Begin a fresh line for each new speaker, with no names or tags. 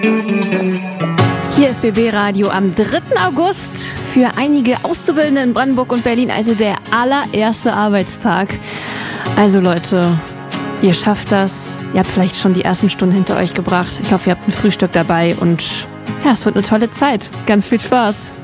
Hier ist BB Radio am 3. August. Für einige Auszubildende in Brandenburg und Berlin also der allererste Arbeitstag. Also Leute, ihr schafft das. Ihr habt vielleicht schon die ersten Stunden hinter euch gebracht. Ich hoffe, ihr habt ein Frühstück dabei und ja, es wird eine tolle Zeit. Ganz viel Spaß.